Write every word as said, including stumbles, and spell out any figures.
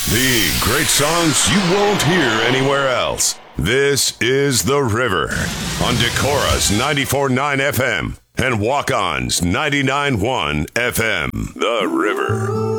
The great songs you won't hear anywhere else. This is The River on Decorah's ninety-four point nine F M and Walk-On's ninety-nine point one F M. The River.